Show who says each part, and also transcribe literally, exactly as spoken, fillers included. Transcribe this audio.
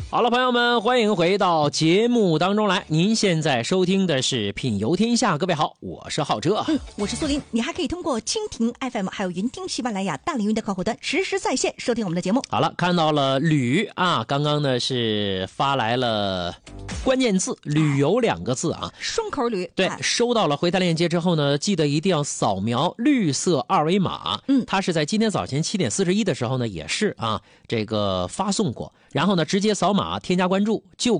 Speaker 1: 好了，朋友们，欢迎回到节目当中来。您现在收听的是品游天下，各位好，我是浩哲，
Speaker 2: 嗯，我是苏林。你还可以通过蜻蜓 F M 还有云听喜马拉雅大凌云的客户端实时在线收听我们的节目。
Speaker 1: 好了，看到了旅啊，刚刚呢是发来了关键字旅游两个字啊，
Speaker 2: 双口旅。
Speaker 1: 对，收到了回弹链接之后呢，记得一定要扫描绿色二维码。
Speaker 2: 嗯，
Speaker 1: 它是在今天早前七点四十一的时候呢，也是啊，这个发送过，然后呢直接扫码添加关注就